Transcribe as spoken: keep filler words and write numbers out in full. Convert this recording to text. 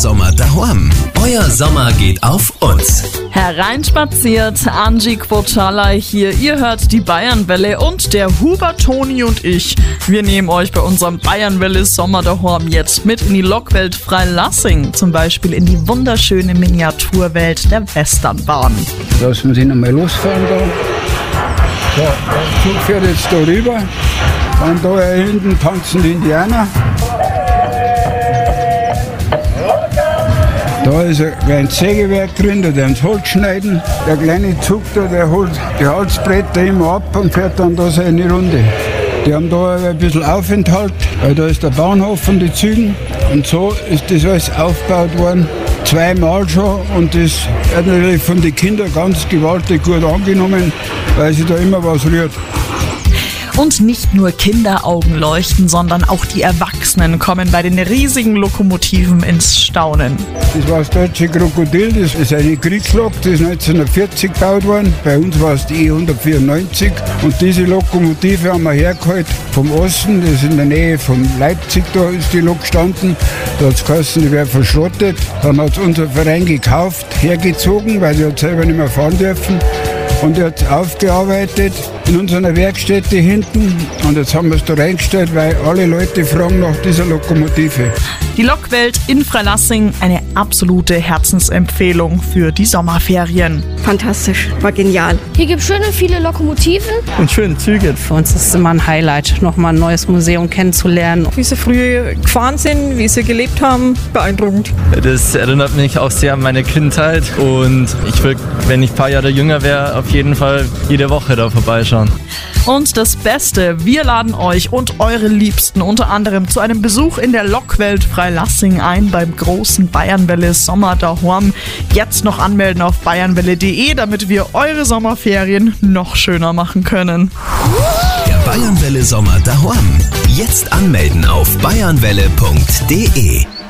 Sommer daheim. Euer Sommer geht auf uns. Hereinspaziert, Angie Quocala hier. Ihr hört die Bayernwelle und der Huber, Toni und ich. Wir nehmen euch bei unserem Bayernwelle Sommer daheim jetzt mit in die Lokwelt Freilassing. Zum Beispiel in die wunderschöne Miniaturwelt der Westernbahn. Lassen wir sie nochmal losfahren da. So, der Zug fährt jetzt da rüber. Dann da hinten tanzen die Indianer. Da ist ein Sägewerk drin, da werden sie Holz schneiden. Der kleine Zug da, der holt die Holzbretter immer ab und fährt dann da seine Runde. Die haben da ein bisschen Aufenthalt, weil da ist der Bahnhof von den Zügen. Und so ist das alles aufgebaut worden, zweimal schon. Und das wird natürlich von den Kindern ganz gewaltig gut angenommen, weil sich da immer was rührt. Und nicht nur Kinderaugen leuchten, sondern auch die Erwachsenen kommen bei den riesigen Lokomotiven ins Staunen. Das war das deutsche Krokodil, das ist eine Kriegslok, das ist neunzehnhundertvierzig gebaut worden. Bei uns war es die E hundertvierundneunzig. Und diese Lokomotive haben wir hergeholt vom Osten, das ist in der Nähe von Leipzig, da ist die Lok gestanden. Da hat es geheißen, die wäre verschrottet. Dann hat es unser Verein gekauft, hergezogen, weil sie hat selber nicht mehr fahren dürfen. Und er hat es aufgearbeitet in unserer Werkstätte hinten. Und jetzt haben wir es da reingestellt, weil alle Leute fragen nach dieser Lokomotive. Die Lokwelt in Freilassing, eine absolute Herzensempfehlung für die Sommerferien. Fantastisch, war genial. Hier gibt es schöne viele Lokomotiven. Und schöne Züge. Für uns ist es immer ein Highlight, nochmal ein neues Museum kennenzulernen. Wie sie früher gefahren sind, wie sie gelebt haben, beeindruckend. Das erinnert mich auch sehr an meine Kindheit. Und ich will, wenn ich ein paar Jahre jünger wäre, auf jeden Fall jede Woche da vorbeischauen. Und das Beste, wir laden euch und eure Liebsten unter anderem zu einem Besuch in der Lokwelt Freilassing ein beim großen Bayernwelle Sommer daheim. Jetzt noch anmelden auf bayernwelle punkt de, damit wir eure Sommerferien noch schöner machen können. Der Bayernwelle Sommer daheim. Jetzt anmelden auf bayernwelle punkt de.